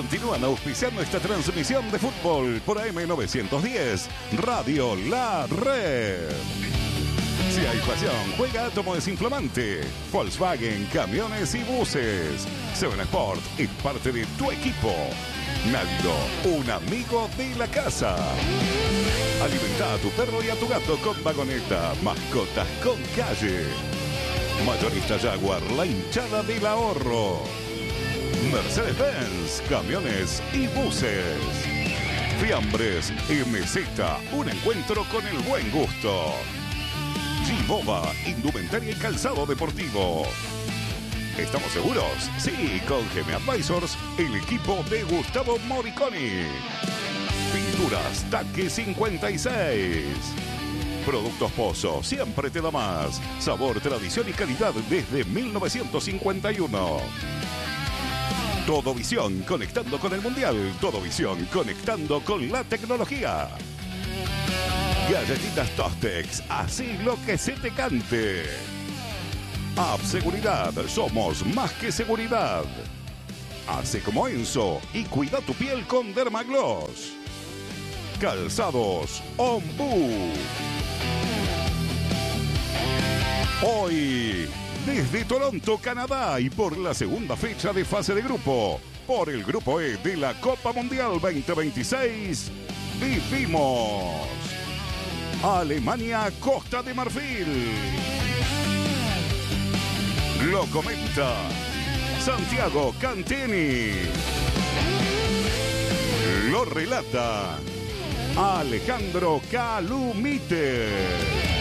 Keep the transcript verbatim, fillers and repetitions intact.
continúan auspiciando esta transmisión de fútbol por A M novecientos diez, Radio La Red. Si hay pasión, juega Átomo Desinflamante. Volkswagen, camiones y buses. Seven Sport es parte de tu equipo. Naldo, un amigo de la casa. Alimenta a tu perro y a tu gato con vagoneta. Mascotas con calle. Mayorista Jaguar, la hinchada del ahorro. Mercedes-Benz, camiones y buses. Fiambres M Z, un encuentro con el buen gusto. G-Boba, indumentaria y calzado deportivo. ¿Estamos seguros? Sí, con G M Advisors, el equipo de Gustavo Moriconi. Pinturas Taque cincuenta y seis. Productos Pozo, siempre te da más. Sabor, tradición y calidad desde mil novecientos cincuenta y uno. Todo Visión, conectando con el Mundial. Todo Visión, conectando con la tecnología. Galletitas Tostex, así lo que se te cante. App Seguridad, somos más que seguridad. Hace como Enzo y cuida tu piel con Dermagloss. Calzados Ombú. Hoy, desde Toronto, Canadá, y por la segunda fecha de fase de grupo, por el Grupo E de la Copa Mundial veinte veintiséis, vivimos Alemania, Costa de Marfil. Lo comenta Santiago Cantini. Lo relata Alejandro Calumite.